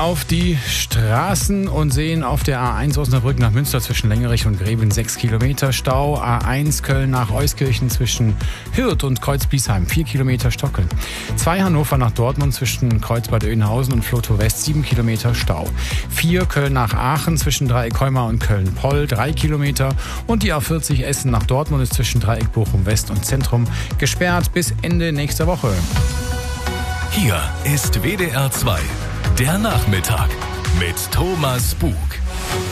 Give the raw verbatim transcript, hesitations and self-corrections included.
auf die Straßen und sehen auf der A eins Osnabrück nach Münster zwischen Längerich und Gräben sechs Kilometer Stau. A eins Köln nach Euskirchen zwischen Hürth und Kreuz-Biesheim vier Kilometer Stockeln. zwei Hannover nach Dortmund zwischen Kreuzbad Oeynhausen und Flotow West sieben Kilometer Stau. vier Köln nach Aachen zwischen Dreieck-Heumar und Köln-Poll drei Kilometer. Und die A vierzig Essen nach Dortmund ist zwischen Dreieck Bochum West und Zentrum gesperrt bis Ende nächster Woche. Hier ist W D R zwei, der Nachmittag mit Thomas Bug.